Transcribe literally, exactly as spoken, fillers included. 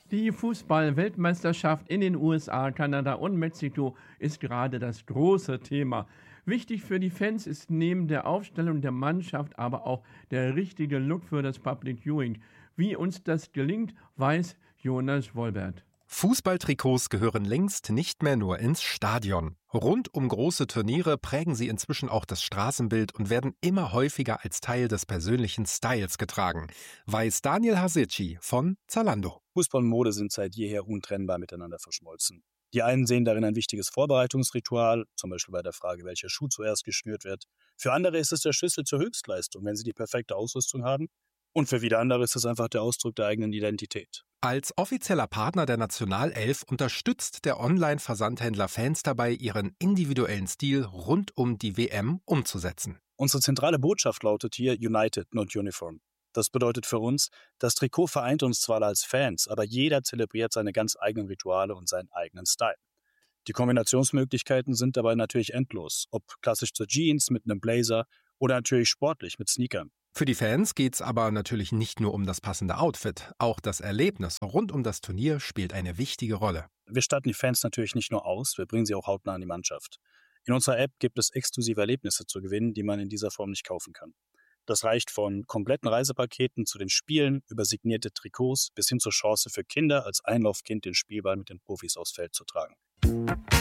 Die Fußball-Weltmeisterschaft in den U S A, Kanada und Mexiko ist gerade das große Thema. Wichtig für die Fans ist neben der Aufstellung der Mannschaft aber auch der richtige Look für das Public Viewing. Wie uns das gelingt, weiß Jonas Wolbert. Fußballtrikots gehören längst nicht mehr nur ins Stadion. Rund um große Turniere prägen sie inzwischen auch das Straßenbild und werden immer häufiger als Teil des persönlichen Styles getragen, weiß Daniel Hasici von Zalando. Fußball und Mode sind seit jeher untrennbar miteinander verschmolzen. Die einen sehen darin ein wichtiges Vorbereitungsritual, zum Beispiel bei der Frage, welcher Schuh zuerst geschnürt wird. Für andere ist es der Schlüssel zur Höchstleistung, wenn sie die perfekte Ausrüstung haben. Und für wieder andere ist es einfach der Ausdruck der eigenen Identität. Als offizieller Partner der Nationalelf unterstützt der Online-Versandhändler Fans dabei, ihren individuellen Stil rund um die W M umzusetzen. Unsere zentrale Botschaft lautet hier United, not Uniform. Das bedeutet für uns, das Trikot vereint uns zwar als Fans, aber jeder zelebriert seine ganz eigenen Rituale und seinen eigenen Style. Die Kombinationsmöglichkeiten sind dabei natürlich endlos, ob klassisch zur Jeans mit einem Blazer oder natürlich sportlich mit Sneakern. Für die Fans geht's aber natürlich nicht nur um das passende Outfit. Auch das Erlebnis rund um das Turnier spielt eine wichtige Rolle. Wir statten die Fans natürlich nicht nur aus, wir bringen sie auch hautnah an die Mannschaft. In unserer App gibt es exklusive Erlebnisse zu gewinnen, die man in dieser Form nicht kaufen kann. Das reicht von kompletten Reisepaketen zu den Spielen, über signierte Trikots bis hin zur Chance für Kinder als Einlaufkind den Spielball mit den Profis aufs Feld zu tragen.